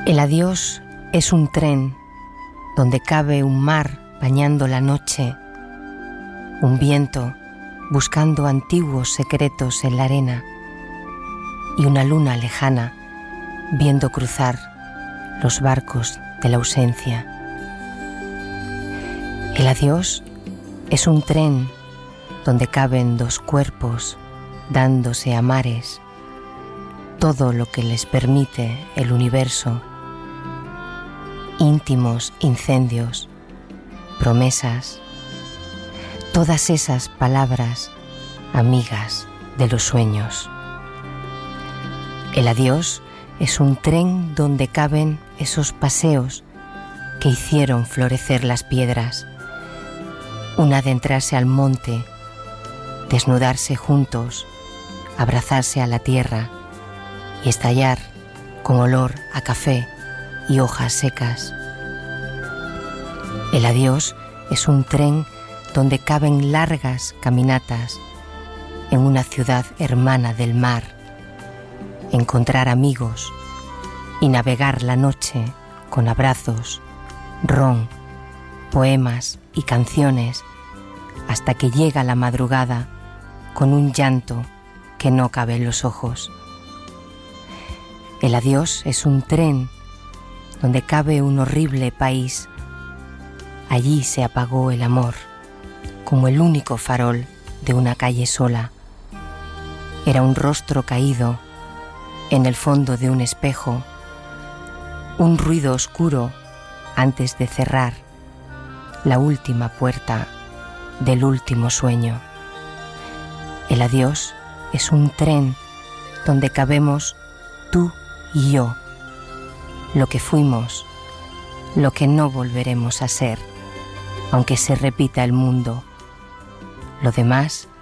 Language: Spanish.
El adiós es un tren donde cabe un mar bañando la noche, un viento buscando antiguos secretos en la arena y una luna lejana viendo cruzar los barcos de la ausencia. El adiós es un tren donde caben dos cuerpos dándose a mares, todo lo que les permite el universo, íntimos incendios, promesas, todas esas palabras amigas de los sueños. El adiós es un tren donde caben esos paseos que hicieron florecer las piedras, un adentrarse al monte, desnudarse juntos, abrazarse a la tierra y estallar con olor a café y hojas secas. El adiós es un tren donde caben largas caminatas en una ciudad hermana del mar, encontrar amigos y navegar la noche con abrazos, ron, poemas y canciones hasta que llega la madrugada con un llanto que no cabe en los ojos. El adiós es un tren donde cabe un horrible país. Allí se apagó el amor, como el único farol de una calle sola. Era un rostro caído en el fondo de un espejo, un ruido oscuro antes de cerrar la última puerta del último sueño. El adiós es un tren donde cabemos tú y yo, lo que fuimos, lo que no volveremos a ser, aunque se repita el mundo. Lo demás